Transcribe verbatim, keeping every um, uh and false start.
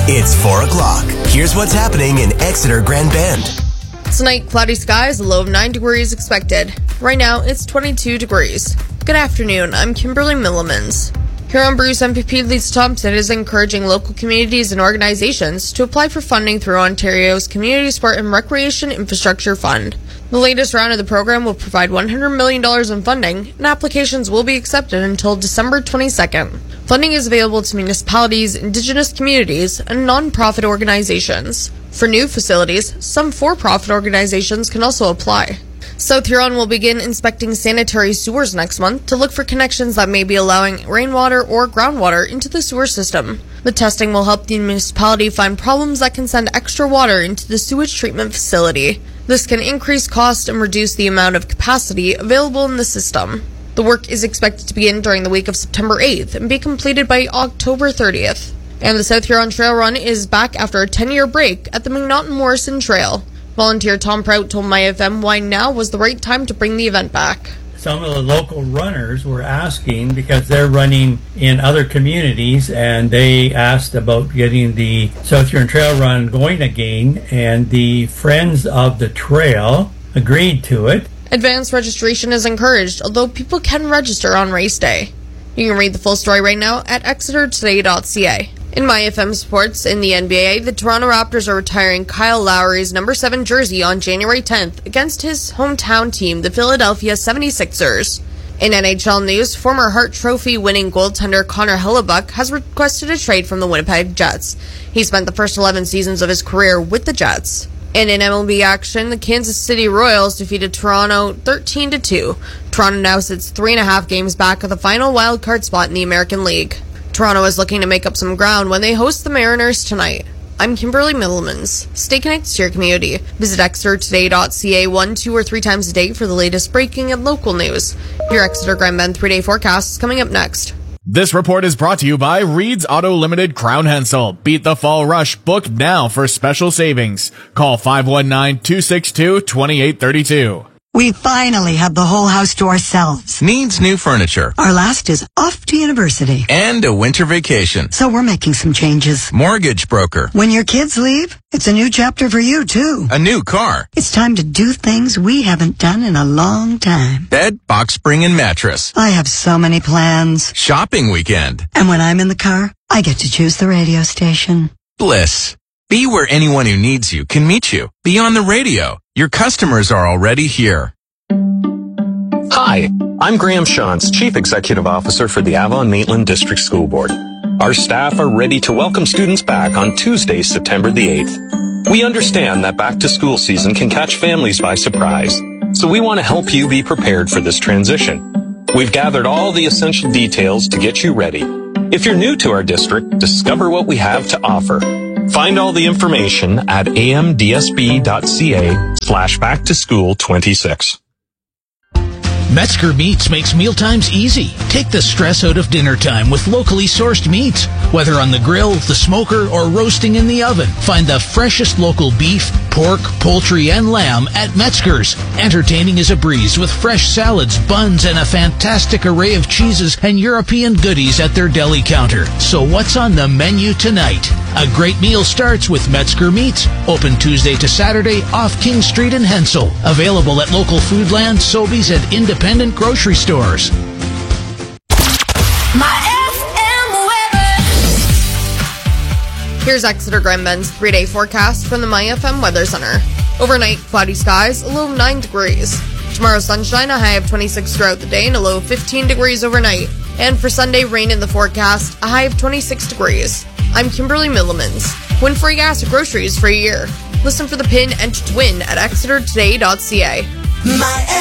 It's four o'clock. Here's what's happening in Exeter Grand Bend. Tonight, cloudy skies, a low of nine degrees expected. Right now, it's twenty-two degrees. Good afternoon, I'm Kimberly Millimans. Huron Bruce M P P Lisa Thompson is encouraging local communities and organizations to apply for funding through Ontario's Community Sport and Recreation Infrastructure Fund. The latest round of the program will provide one hundred million dollars in funding, and applications will be accepted until December twenty-second. Funding is available to municipalities, Indigenous communities, and non-profit organizations. For new facilities, some for-profit organizations can also apply. South Huron will begin inspecting sanitary sewers next month to look for connections that may be allowing rainwater or groundwater into the sewer system. The testing will help the municipality find problems that can send extra water into the sewage treatment facility. This can increase cost and reduce the amount of capacity available in the system. The work is expected to begin during the week of September eighth and be completed by October thirtieth. And the South Huron Trail Run is back after a ten-year break at the McNaughton Morrison Trail. Volunteer Tom Prout told My F M why now was the right time to bring the event back. Some of the local runners were asking because they're running in other communities, and they asked about getting the South Huron Trail Run going again, and the Friends of the Trail agreed to it. Advanced registration is encouraged, although people can register on race day. You can read the full story right now at exeter today dot c a. In My F M sports, in the N B A, the Toronto Raptors are retiring Kyle Lowry's number seven jersey on January tenth against his hometown team, the Philadelphia seventy-sixers. In N H L news, former Hart Trophy winning goaltender Connor Hellebuyck has requested a trade from the Winnipeg Jets. He spent the first eleven seasons of his career with the Jets. And in M L B action, the Kansas City Royals defeated Toronto thirteen to two. Toronto now sits three and a half games back of the final wildcard spot in the American League. Toronto is looking to make up some ground when they host the Mariners tonight. I'm Kimberly Millimans. Stay connected to your community. Visit exeter today dot c a one, two, or three times a day for the latest breaking and local news. Your Exeter Grand Bend three-day forecast is coming up next. This report is brought to you by Reed's Auto Limited Crown Hensel. Beat the fall rush. Book now for special savings. Call five one nine, two six two, two eight three two. We finally have the whole house to ourselves. Needs new furniture. Our last is off to university. And a winter vacation. So we're making some changes. Mortgage broker. When your kids leave, it's a new chapter for you, too. A new car. It's time to do things we haven't done in a long time. Bed, box spring, and mattress. I have so many plans. Shopping weekend. And when I'm in the car, I get to choose the radio station. Bliss. Be where anyone who needs you can meet you. Be on the radio. Your customers are already here. Hi, I'm Graham Shantz, Chief Executive Officer for the Avon-Maitland District School Board. Our staff are ready to welcome students back on Tuesday, September the eighth. We understand that back-to-school season can catch families by surprise, so we want to help you be prepared for this transition. We've gathered all the essential details to get you ready. If you're new to our district, discover what we have to offer. Find all the information at a m d s b dot c a slash back to school twenty-six. Metzger Meats makes mealtimes easy. Take the stress out of dinner time with locally sourced meats. Whether on the grill, the smoker, or roasting in the oven, find the freshest local beef, pork, poultry, and lamb at Metzger's. Entertaining is a breeze with fresh salads, buns, and a fantastic array of cheeses and European goodies at their deli counter. So what's on the menu tonight? A great meal starts with Metzger Meats. Open Tuesday to Saturday off King Street in Hensel. Available at local Foodland, Sobeys, and independent grocery stores. My F M weather. Here's Exeter Grand Bend's three-day forecast from the My F M Weather Center. Overnight, cloudy skies, a low of nine degrees. Tomorrow, sunshine, a high of twenty-six throughout the day and a low of fifteen degrees overnight. And for Sunday, rain in the forecast, a high of twenty-six degrees. I'm Kimberly Millimans. Win free gas at groceries for a year. Listen for the pin and to win at exeter today dot c a. My